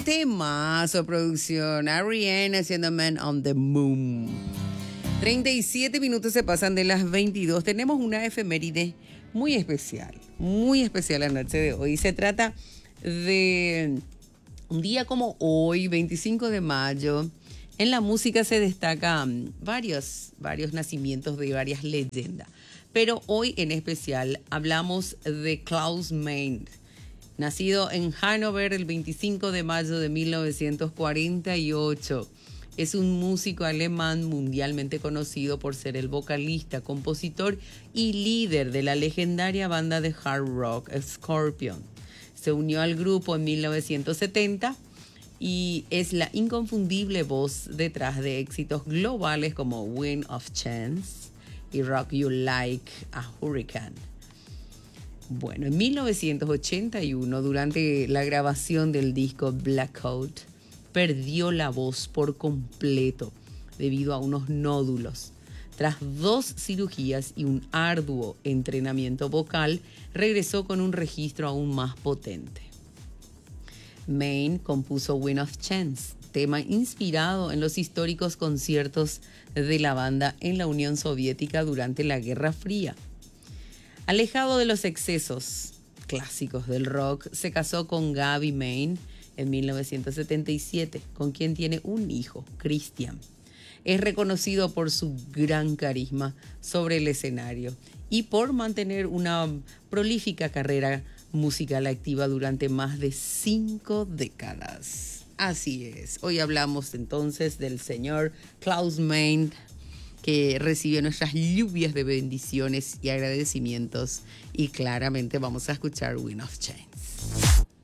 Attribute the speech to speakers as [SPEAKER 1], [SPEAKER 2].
[SPEAKER 1] Temazo producción. Ariana haciendo Man on the Moon. 37 minutos se pasan de las 22. Tenemos una efeméride muy especial la noche de hoy. Se trata de un día como hoy, 25 de mayo. En la música se destacan varios nacimientos de varias leyendas. Pero hoy en especial hablamos de Klaus Meine. Nacido en Hannover el 25 de mayo de 1948. Es un músico alemán mundialmente conocido por ser el vocalista, compositor y líder de la legendaria banda de hard rock Scorpion. Se unió al grupo en 1970 y es la inconfundible voz detrás de éxitos globales como Wind of Chance y Rock You Like a Hurricane. Bueno, en 1981, durante la grabación del disco Blackout, perdió la voz por completo debido a unos nódulos. Tras 2 cirugías y un arduo entrenamiento vocal, regresó con un registro aún más potente. Meine compuso Wind of Chance, tema inspirado en los históricos conciertos de la banda en la Unión Soviética durante la Guerra Fría. Alejado de los excesos clásicos del rock, se casó con Gaby Meine en 1977, con quien tiene un hijo, Christian. Es reconocido por su gran carisma sobre el escenario y por mantener una prolífica carrera musical activa durante más de 5 décadas. Así es, hoy hablamos entonces del señor Klaus Meine, que recibió nuestras lluvias de bendiciones y agradecimientos, y claramente vamos a escuchar Wind of Change.